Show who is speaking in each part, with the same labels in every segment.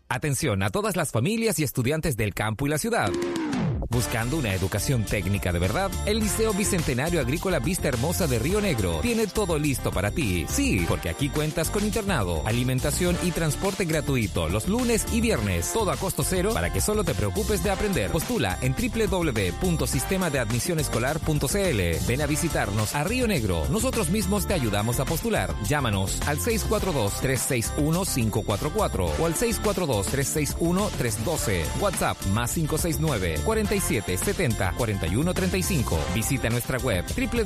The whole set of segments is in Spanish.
Speaker 1: Atención a todas las familias y estudiantes del campo y la ciudad. Buscando una educación técnica de verdad, el Liceo Bicentenario Agrícola Vista Hermosa de Río Negro tiene todo listo para ti. Sí, porque aquí cuentas con internado, alimentación y transporte gratuito los lunes y viernes. Todo a costo cero para que solo te preocupes de aprender. Postula en www.sistemadeadmisionescolar.cl. Ven a visitarnos a Río Negro. Nosotros mismos te ayudamos a postular. Llámanos al 642-361-544 o al 642-361-312. WhatsApp +569 47 70 41 35. Visita nuestra web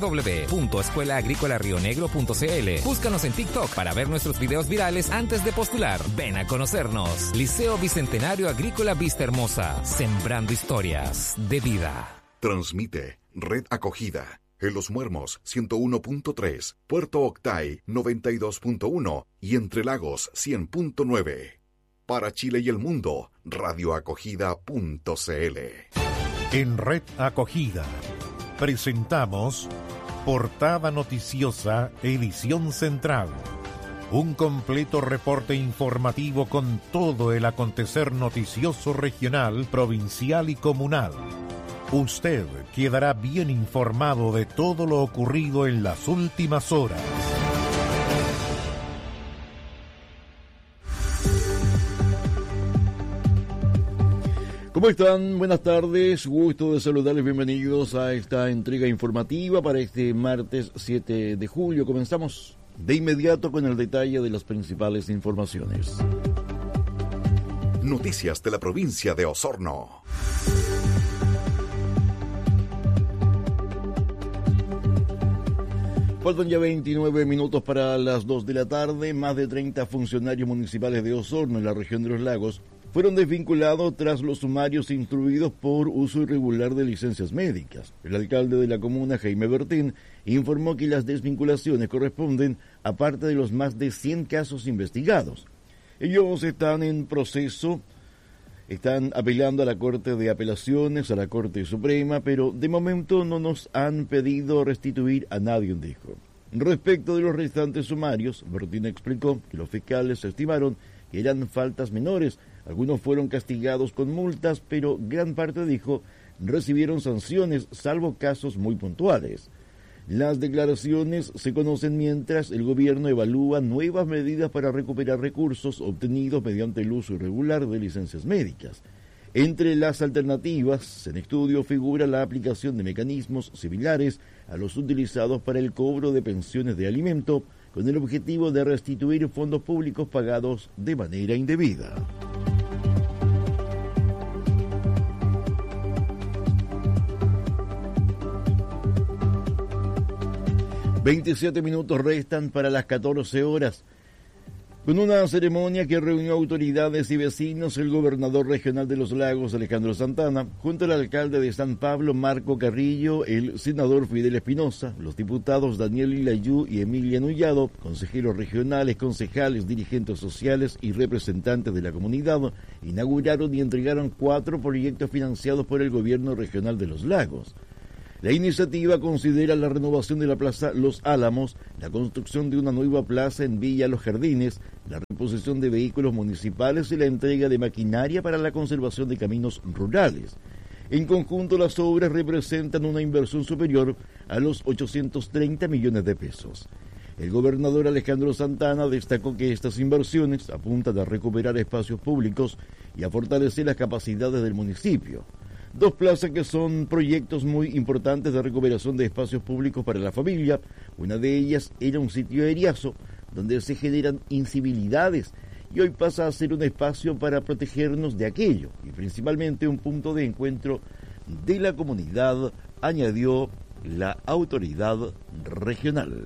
Speaker 1: www.escuelaagricolarionegro.cl. Búscanos en TikTok para ver nuestros videos virales antes de postular. Ven a conocernos. Liceo Bicentenario Agrícola Vista Hermosa, sembrando historias de vida.
Speaker 2: Transmite Red Acogida en Los Muermos 101.3, Puerto Octay 92.1 y Entre Lagos 100.9. Para Chile y el mundo, radioacogida.cl.
Speaker 3: En Red Acogida presentamos Portada Noticiosa, edición central. Un completo reporte informativo con todo el acontecer noticioso regional, provincial y comunal. Usted quedará bien informado de todo lo ocurrido en las últimas horas.
Speaker 4: ¿Cómo están? Buenas tardes, gusto de saludarles, bienvenidos a esta entrega informativa para este martes 7 de julio. Comenzamos de inmediato con el detalle de las principales informaciones.
Speaker 2: Noticias de la provincia de Osorno.
Speaker 4: Faltan ya 29 minutos para las 2 de la tarde. Más de 30 funcionarios municipales de Osorno, en la región de los Lagos, fueron desvinculados tras los sumarios instruidos por uso irregular de licencias médicas. El alcalde de la comuna, Jaime Bertín, informó que las desvinculaciones corresponden a parte de los más de 100 casos investigados. Ellos están en proceso, están apelando a la Corte de Apelaciones, a la Corte Suprema, pero de momento no nos han pedido restituir a nadie, dijo. Respecto de los restantes sumarios, Bertín explicó que los fiscales estimaron que eran faltas menores. Algunos fueron castigados con multas, pero gran parte, dijo, recibieron sanciones, salvo casos muy puntuales. Las declaraciones se conocen mientras el gobierno evalúa nuevas medidas para recuperar recursos obtenidos mediante el uso irregular de licencias médicas. Entre las alternativas en estudio figura la aplicación de mecanismos similares a los utilizados para el cobro de pensiones de alimento, con el objetivo de restituir fondos públicos pagados de manera indebida. 27 minutos restan para las 14 horas. Con una ceremonia que reunió autoridades y vecinos, el gobernador regional de los Lagos, Alejandro Santana, junto al alcalde de San Pablo, Marco Carrillo, el senador Fidel Espinosa, los diputados Daniel Ilayú y Emilia Nullado, consejeros regionales, concejales, dirigentes sociales y representantes de la comunidad, inauguraron y entregaron 4 proyectos financiados por el gobierno regional de los Lagos. La iniciativa considera la renovación de la Plaza Los Álamos, la construcción de una nueva plaza en Villa Los Jardines, la reposición de vehículos municipales y la entrega de maquinaria para la conservación de caminos rurales. En conjunto, las obras representan una inversión superior a los 830 millones de pesos. El gobernador Alejandro Santana destacó que estas inversiones apuntan a recuperar espacios públicos y a fortalecer las capacidades del municipio. 2 plazas que son proyectos muy importantes de recuperación de espacios públicos para la familia. Una de ellas era un sitio aeriazo donde se generan incivilidades y hoy pasa a ser un espacio para protegernos de aquello y principalmente un punto de encuentro de la comunidad, añadió la autoridad regional.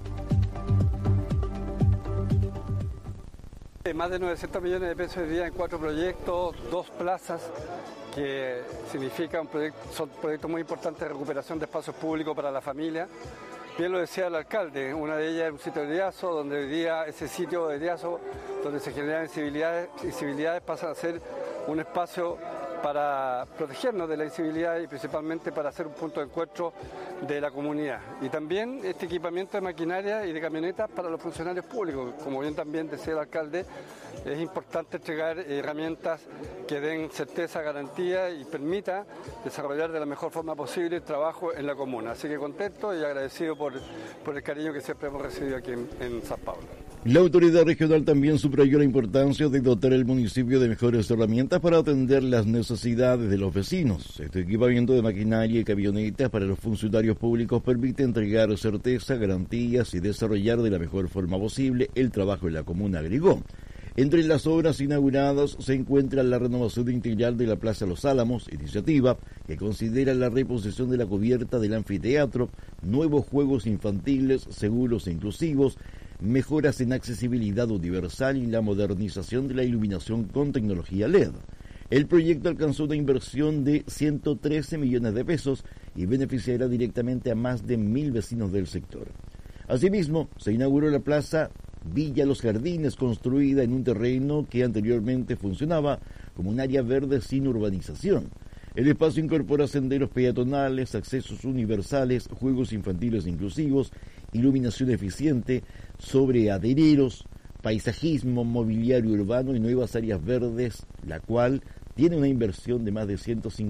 Speaker 5: Más de 900 millones de pesos hoy día en 4 proyectos, 2 plazas, que significa son proyectos muy importantes de recuperación de espacios públicos para la familia. Bien lo decía el alcalde, una de ellas es un sitio de Eriazo, donde hoy día ese sitio de Eriazo, donde se generan incivilidades, pasan a ser un espacio para protegernos de la incivilidad y principalmente para hacer un punto de encuentro de la comunidad. Y también este equipamiento de maquinaria y de camionetas para los funcionarios públicos. Como bien también decía el alcalde, es importante entregar herramientas que den certeza, garantía y permita desarrollar de la mejor forma posible el trabajo en la comuna. Así que contento y agradecido por el cariño que siempre hemos recibido aquí en San Pablo.
Speaker 4: La autoridad regional también subrayó la importancia de dotar al municipio de mejores herramientas para atender las necesidades de los vecinos. Este equipamiento de maquinaria y camionetas para los funcionarios públicos permite entregar certeza, garantías y desarrollar de la mejor forma posible el trabajo en la comuna, agregó. Entre las obras inauguradas se encuentra la renovación integral de la Plaza Los Álamos, iniciativa que considera la reposición de la cubierta del anfiteatro, nuevos juegos infantiles seguros e inclusivos, mejoras en accesibilidad universal y la modernización de la iluminación con tecnología LED. El proyecto alcanzó una inversión de 113 millones de pesos y beneficiará directamente a más de 1.000 vecinos del sector. Asimismo, se inauguró la Plaza Villa Los Jardines, construida en un terreno que anteriormente funcionaba como un área verde sin urbanización. El espacio incorpora senderos peatonales, accesos universales, juegos infantiles inclusivos, iluminación eficiente, sobreadereros, paisajismo, mobiliario urbano y nuevas áreas verdes, la cual tiene una inversión de más de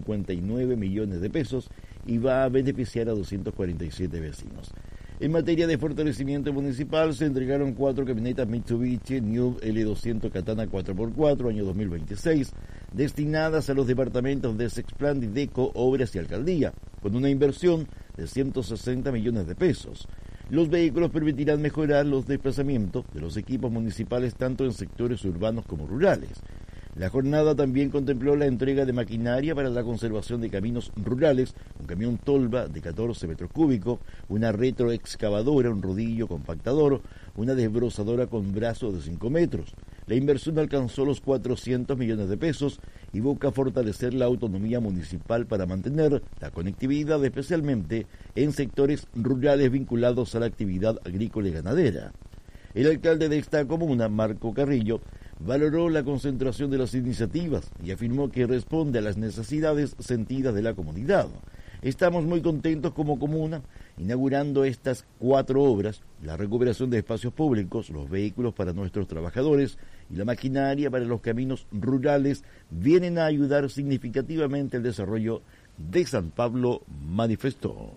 Speaker 4: 159 millones de pesos y va a beneficiar a 247 vecinos. En materia de fortalecimiento municipal, se entregaron 4 camionetas Mitsubishi New L200 Katana 4x4, año 2026, destinadas a los departamentos de Sexplan, Dideco, Obras y Alcaldía, con una inversión de 160 millones de pesos. Los vehículos permitirán mejorar los desplazamientos de los equipos municipales tanto en sectores urbanos como rurales. La jornada también contempló la entrega de maquinaria para la conservación de caminos rurales, un camión tolva de 14 metros cúbicos, una retroexcavadora, un rodillo compactador, una desbrozadora con brazo de 5 metros. La inversión alcanzó los 400 millones de pesos y busca fortalecer la autonomía municipal para mantener la conectividad, especialmente en sectores rurales vinculados a la actividad agrícola y ganadera. El alcalde de esta comuna, Marco Carrillo, valoró la concentración de las iniciativas y afirmó que responde a las necesidades sentidas de la comunidad. Estamos muy contentos como comuna, inaugurando estas 4 obras, la recuperación de espacios públicos, los vehículos para nuestros trabajadores y la maquinaria para los caminos rurales vienen a ayudar significativamente al desarrollo de San Pablo, manifestó.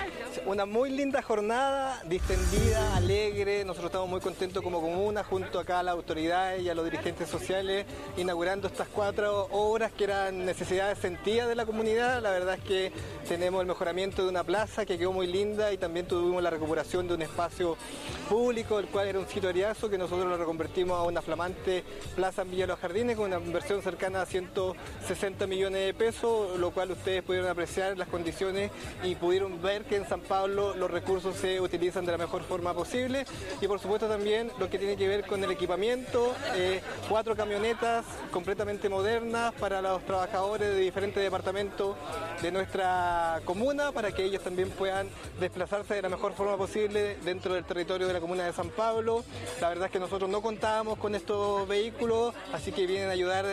Speaker 6: Una muy linda jornada, distendida, alegre. Nosotros estamos muy contentos como comuna, junto acá a las autoridades y a los dirigentes sociales, inaugurando estas 4 obras que eran necesidades sentidas de la comunidad. La verdad es que tenemos el mejoramiento de una plaza que quedó muy linda y también tuvimos la recuperación de un espacio público, el cual era un sitio ariazo, que nosotros lo reconvertimos a una flamante plaza en Villa Los Jardines con una inversión cercana a 160 millones de pesos, lo cual ustedes pudieron apreciar las condiciones y pudieron ver que en San Pablo los recursos se utilizan de la mejor forma posible y por supuesto también lo que tiene que ver con el equipamiento, 4 camionetas completamente modernas para los trabajadores de diferentes departamentos de nuestra comuna para que ellos también puedan desplazarse de la mejor forma posible dentro del territorio de la comuna de San Pablo. La verdad es que nosotros no contábamos con estos vehículos, así que vienen a ayudar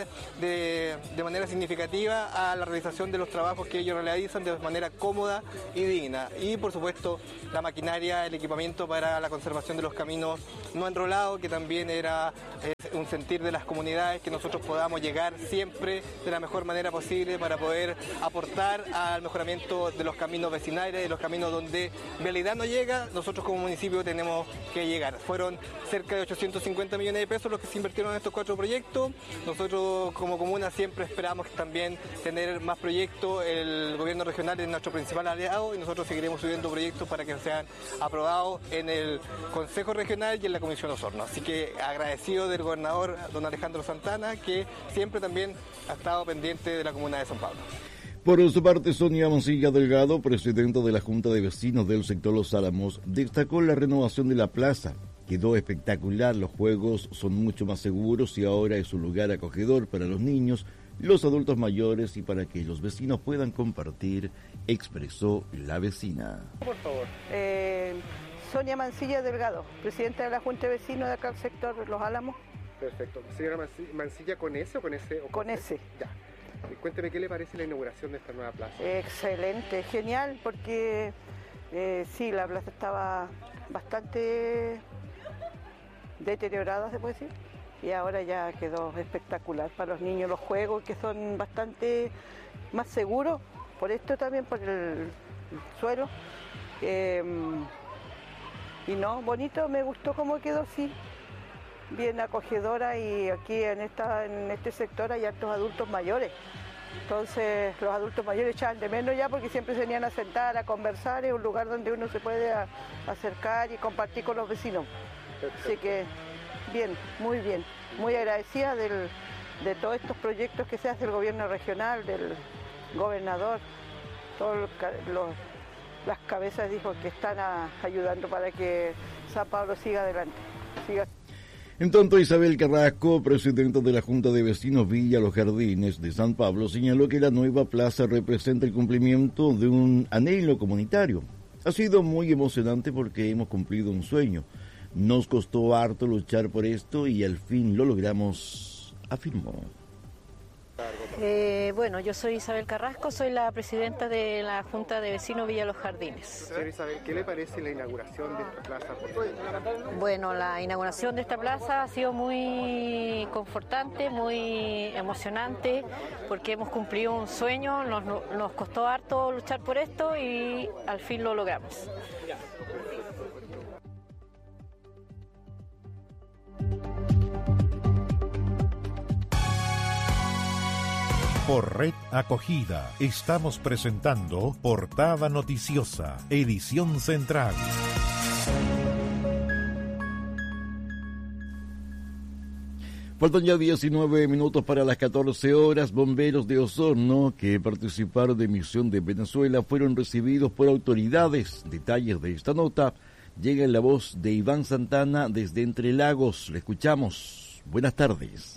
Speaker 6: de manera significativa a la realización de los trabajos que ellos realizan de manera cómoda y digna. Y por supuesto la maquinaria, el equipamiento para la conservación de los caminos no enrolados, que también era un sentir de las comunidades, que nosotros podamos llegar siempre de la mejor manera posible para poder aportar al mejoramiento de los caminos vecinales, de los caminos donde vialidad no llega, nosotros como municipio tenemos que llegar. Fueron cerca de 850 millones de pesos los que se invirtieron en estos 4 proyectos. Nosotros como comuna siempre esperamos también tener más proyectos. El gobierno regional es nuestro principal aliado y nosotros seguiremos subiendo proyectos para que sean aprobados en el Consejo Regional y en la Comisión Osorno. Así que agradecido del gobernador don Alejandro Santana, que siempre también ha estado pendiente de la comuna de San Pablo.
Speaker 4: Por su parte, Sonia Mancilla Delgado, presidenta de la Junta de Vecinos del sector Los Álamos, destacó la renovación de la plaza. Quedó espectacular, los juegos son mucho más seguros y ahora es un lugar acogedor para los niños, los adultos mayores y para que los vecinos puedan compartir, expresó la vecina.
Speaker 7: Por favor. Sonia Mancilla Delgado, presidenta de la Junta de Vecinos de acá del sector Los Álamos.
Speaker 8: Perfecto. Señora Mancilla, ¿con S o con S?
Speaker 7: Con S.
Speaker 8: Ya. Cuénteme, ¿qué le parece la inauguración de esta nueva plaza?
Speaker 7: Excelente, genial, porque sí, la plaza estaba bastante deteriorada, se puede decir, y ahora ya quedó espectacular para los niños, los juegos que son bastante más seguros, por esto también, por el suelo. Y no, bonito, me gustó cómo quedó, sí, bien acogedora, y aquí en este sector hay hartos adultos mayores. Entonces los adultos mayores echaban de menos ya porque siempre se venían a sentar, a conversar, es un lugar donde uno se puede acercar y compartir con los vecinos. Así que bien, muy agradecida de todos estos proyectos que se hace el gobierno regional, del gobernador, todas las cabezas dijo que están ayudando para que San Pablo siga adelante.
Speaker 4: En tanto, Isabel Carrasco, presidenta de la Junta de Vecinos Villa Los Jardines de San Pablo, señaló que la nueva plaza representa el cumplimiento de un anhelo comunitario. Ha sido muy emocionante porque hemos cumplido un sueño. Nos costó harto luchar por esto y al fin lo logramos, afirmó.
Speaker 9: Bueno, yo soy Isabel Carrasco, soy la presidenta de la Junta de Vecinos Villa Los Jardines.
Speaker 8: Señora Isabel, ¿qué le parece la inauguración de esta plaza?
Speaker 9: Bueno, la inauguración de esta plaza ha sido muy confortante, muy emocionante, porque hemos cumplido un sueño, nos costó harto luchar por esto y al fin lo logramos.
Speaker 3: Por Red Acogida estamos presentando Portada Noticiosa, edición central.
Speaker 4: Faltan ya 19 minutos para las 14 horas. Bomberos de Osorno que participaron de Misión de Venezuela fueron recibidos por autoridades. Detalles de esta nota llega en la voz de Iván Santana desde Entre Lagos. Le escuchamos. Buenas tardes.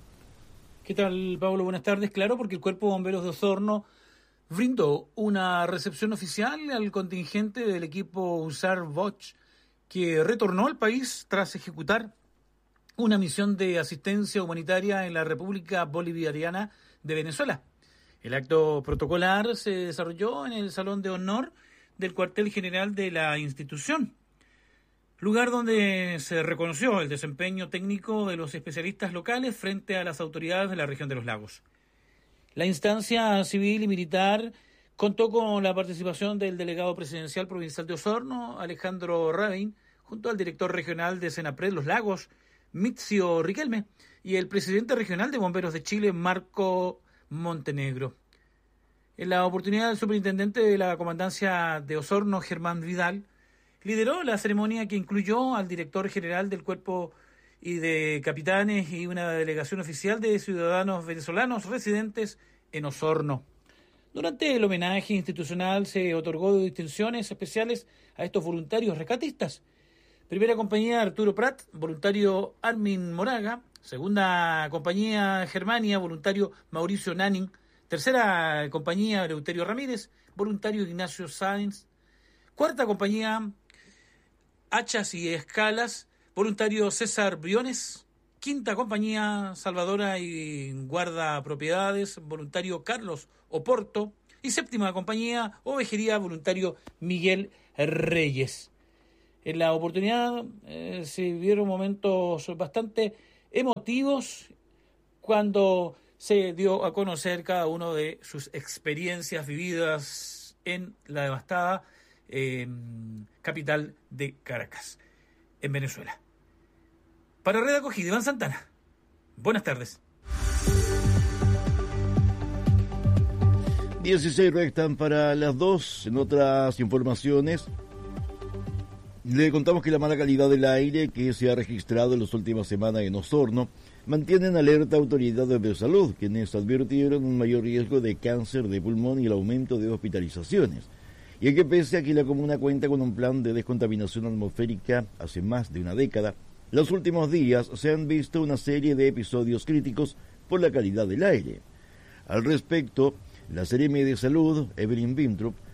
Speaker 10: ¿Qué tal, Pablo? Buenas tardes. Claro, porque el Cuerpo de Bomberos de Osorno brindó una recepción oficial al contingente del equipo USAR Bosch, que retornó al país tras ejecutar una misión de asistencia humanitaria en la República Bolivariana de Venezuela. El acto protocolar se desarrolló en el Salón de Honor del cuartel general de la institución, lugar donde se reconoció el desempeño técnico de los especialistas locales frente a las autoridades de la región de los lagos. La instancia civil y militar contó con la participación del delegado presidencial provincial de Osorno, Alejandro Rabin, junto al director regional de Senapred Los Lagos, Mitzio Riquelme, y el presidente regional de Bomberos de Chile, Marco Montenegro. En la oportunidad, el superintendente de la comandancia de Osorno, Germán Vidal, lideró la ceremonia que incluyó al director general del cuerpo y de capitanes y una delegación oficial de ciudadanos venezolanos residentes en Osorno. Durante el homenaje institucional se otorgó distinciones especiales a estos voluntarios rescatistas. Primera compañía Arturo Prat, voluntario Armin Moraga. Segunda compañía Germania, voluntario Mauricio Nanning. Tercera compañía Eleuterio Ramírez, voluntario Ignacio Sáenz. Cuarta compañía Hachas y Escalas, voluntario César Briones. Quinta compañía Salvadora y Guarda Propiedades, voluntario Carlos Oporto. Y séptima compañía Ovejería, voluntario Miguel Reyes. En la oportunidad se vivieron momentos bastante emotivos cuando se dio a conocer cada uno de sus experiencias vividas en la devastada capital de Caracas, en Venezuela. Para Red Acogida, Iván Santana. Buenas tardes.
Speaker 4: 16 restan para las 2. En otras informaciones, le contamos que la mala calidad del aire que se ha registrado en las últimas semanas en Osorno mantiene en alerta a autoridades de salud, quienes advirtieron un mayor riesgo de cáncer de pulmón y el aumento de hospitalizaciones. Y es que pese a que la comuna cuenta con un plan de descontaminación atmosférica hace más de una década, los últimos días se han visto una serie de episodios críticos por la calidad del aire. Al respecto, la Seremi de Salud, Evelyn Winthrop,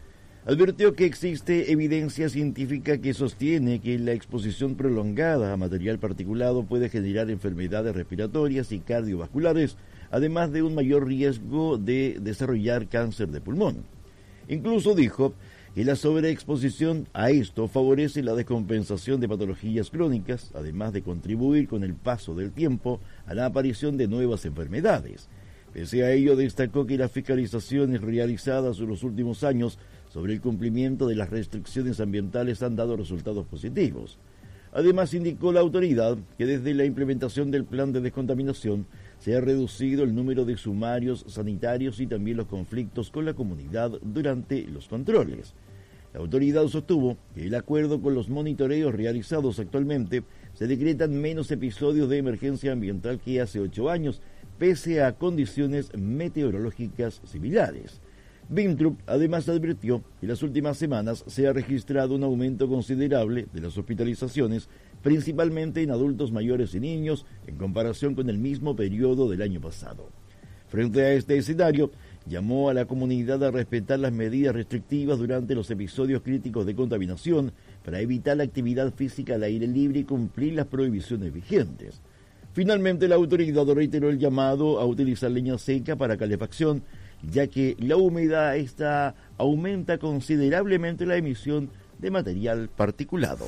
Speaker 4: Advirtió que existe evidencia científica que sostiene que la exposición prolongada a material particulado puede generar enfermedades respiratorias y cardiovasculares, además de un mayor riesgo de desarrollar cáncer de pulmón. Incluso dijo que la sobreexposición a esto favorece la descompensación de patologías crónicas, además de contribuir con el paso del tiempo a la aparición de nuevas enfermedades. Pese a ello, destacó que las fiscalizaciones realizadas en los últimos años sobre el cumplimiento de las restricciones ambientales han dado resultados positivos. Además, indicó la autoridad que desde la implementación del plan de descontaminación se ha reducido el número de sumarios sanitarios y también los conflictos con la comunidad durante los controles. La autoridad sostuvo que el acuerdo con los monitoreos realizados actualmente se decretan menos episodios de emergencia ambiental que hace 8 años, pese a condiciones meteorológicas similares. Winthrop además advirtió que en las últimas semanas se ha registrado un aumento considerable de las hospitalizaciones, principalmente en adultos mayores y niños, en comparación con el mismo periodo del año pasado. Frente a este escenario, llamó a la comunidad a respetar las medidas restrictivas durante los episodios críticos de contaminación para evitar la actividad física al aire libre y cumplir las prohibiciones vigentes. Finalmente, la autoridad reiteró el llamado a utilizar leña seca para calefacción, ya que la humedad aumenta considerablemente la emisión de material particulado.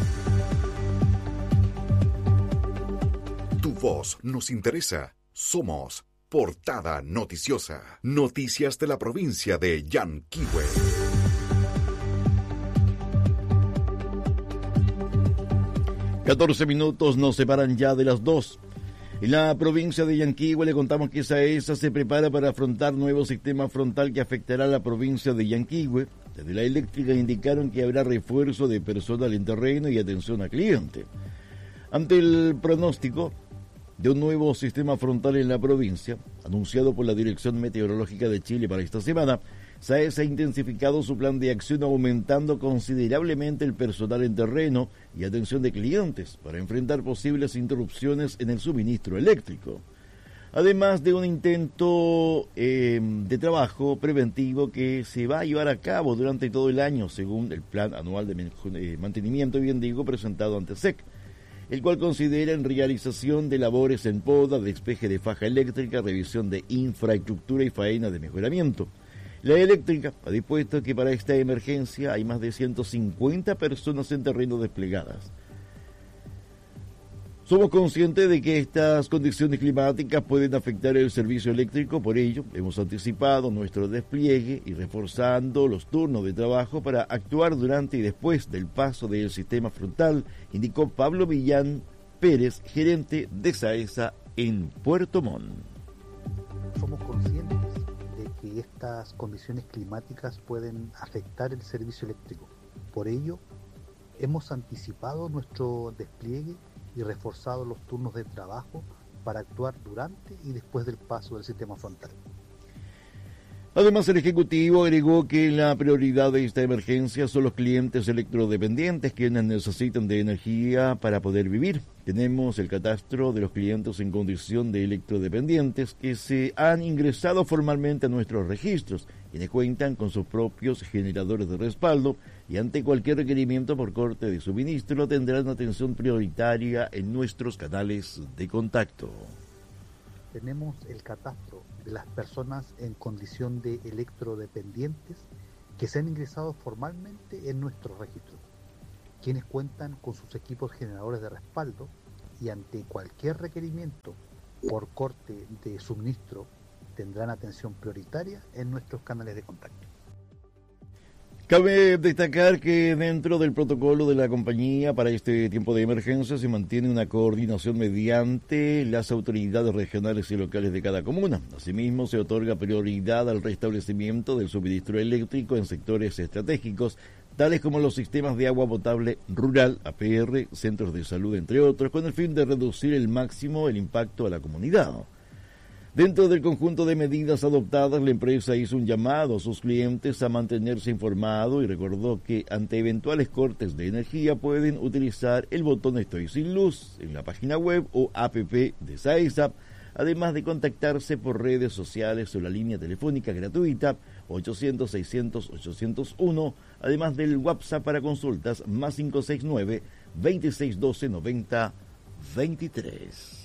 Speaker 2: Tu voz nos interesa. Somos Portada Noticiosa. Noticias de la provincia de Yanquihue.
Speaker 4: $14 nos separan ya de las 2. En la provincia de Yanquihue le contamos que SAESA se prepara para afrontar nuevo sistema frontal que afectará a la provincia de Yanquihue. Desde la eléctrica indicaron que habrá refuerzo de personal en terreno y atención al cliente. Ante el pronóstico de un nuevo sistema frontal en la provincia, anunciado por la Dirección Meteorológica de Chile para esta semana, SAESA ha intensificado su plan de acción aumentando considerablemente el personal en terreno y atención de clientes para enfrentar posibles interrupciones en el suministro eléctrico. Además de un intento de trabajo preventivo que se va a llevar a cabo durante todo el año según el Plan Anual de Mantenimiento, presentado ante SEC, el cual considera en realización de labores en poda, despeje de faja eléctrica, revisión de infraestructura y faena de mejoramiento. La eléctrica ha dispuesto que para esta emergencia hay más de 150 personas en terreno desplegadas. Somos conscientes de que estas condiciones climáticas pueden afectar el servicio eléctrico, por ello hemos anticipado nuestro despliegue y reforzando los turnos de trabajo para actuar durante y después del paso del sistema frontal, indicó Pablo Millán Pérez, gerente de SAESA en Puerto Montt.
Speaker 11: Somos conscientes que estas condiciones climáticas pueden afectar el servicio eléctrico. Por ello, hemos anticipado nuestro despliegue y reforzado los turnos de trabajo para actuar durante y después del paso del sistema frontal.
Speaker 4: Además, el Ejecutivo agregó que la prioridad de esta emergencia son los clientes electrodependientes quienes necesitan de energía para poder vivir. Tenemos el catastro de los clientes en condición de electrodependientes que se han ingresado formalmente a nuestros registros, quienes cuentan con sus propios generadores de respaldo y ante cualquier requerimiento por corte de suministro tendrán atención prioritaria en nuestros canales de contacto.
Speaker 11: Tenemos el catastro de las personas en condición de electrodependientes que se han ingresado formalmente en nuestros registros, quienes cuentan con sus equipos generadores de respaldo y ante cualquier requerimiento por corte de suministro tendrán atención prioritaria en nuestros canales de contacto.
Speaker 4: Cabe destacar que dentro del protocolo de la compañía para este tiempo de emergencia se mantiene una coordinación mediante las autoridades regionales y locales de cada comuna. Asimismo, se otorga prioridad al restablecimiento del suministro eléctrico en sectores estratégicos, tales como los sistemas de agua potable rural, APR, centros de salud, entre otros, con el fin de reducir al máximo el impacto a la comunidad. Dentro del conjunto de medidas adoptadas, la empresa hizo un llamado a sus clientes a mantenerse informados y recordó que ante eventuales cortes de energía pueden utilizar el botón Estoy sin luz en la página web o app de SAESA, además de contactarse por redes sociales o la línea telefónica gratuita 800-600-801, además del WhatsApp para consultas más 569-2612-90-23.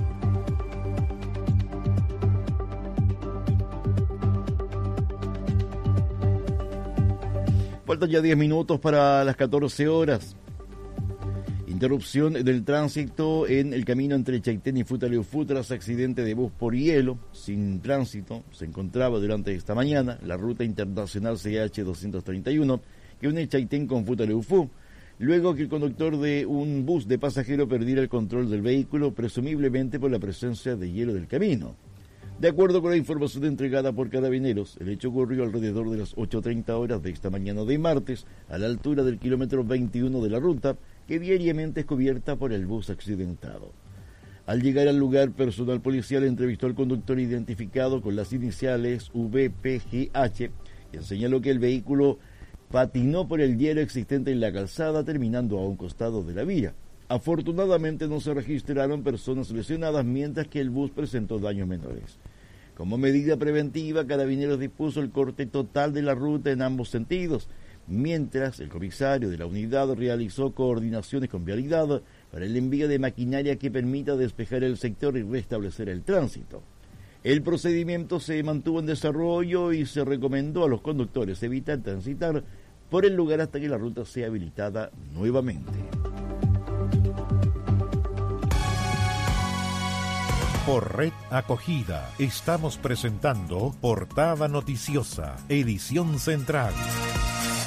Speaker 4: Faltan ya 10 minutos para las 14 horas. Interrupción del tránsito en el camino entre Chaitén y Futaleufú tras accidente de bus por hielo. Sin tránsito se encontraba durante esta mañana la ruta internacional CH-231 que une Chaitén con Futaleufú, luego que el conductor de un bus de pasajero perdiera el control del vehículo, presumiblemente por la presencia de hielo del camino. De acuerdo con la información entregada por Carabineros, el hecho ocurrió alrededor de las 8:30 horas de esta mañana de martes, a la altura del kilómetro 21 de la ruta, que diariamente es cubierta por el bus accidentado. Al llegar al lugar, personal policial entrevistó al conductor identificado con las iniciales VPGH, quien señaló que el vehículo patinó por el hielo existente en la calzada, terminando a un costado de la vía. Afortunadamente no se registraron personas lesionadas, mientras que el bus presentó daños menores. Como medida preventiva, Carabineros dispuso el corte total de la ruta en ambos sentidos, mientras el comisario de la unidad realizó coordinaciones con Vialidad para el envío de maquinaria que permita despejar el sector y restablecer el tránsito. El procedimiento se mantuvo en desarrollo y se recomendó a los conductores evitar transitar por el lugar hasta que la ruta sea habilitada nuevamente.
Speaker 3: Por Red Acogida estamos presentando Portada Noticiosa, edición central.